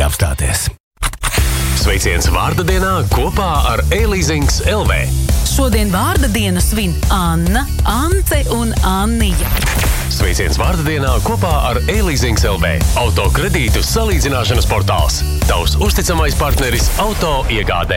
apstāties. Sveiciens vārda dienā kopā ar E-Leasings LV. Šodien vārda dienu svin Anna, Ante un Annija. Sveiciens vārda dienā kopā ar E-Leasings LV. Autokredītu salīdzināšanas portāls. Tavs uzticamais partneris auto iegādē.